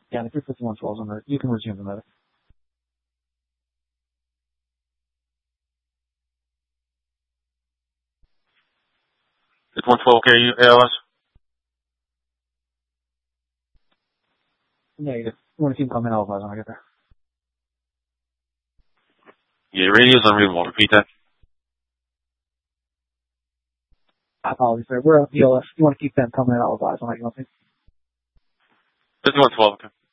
Yeah, the 5112's on there. You can resume the medic. 5112, okay, you ALS? Negative. You want to keep coming out when I get there? Yeah, radio's unreadable. Repeat that. Apologies, sir. We're at ELS. You want to keep them coming out when I get there? 5112, okay.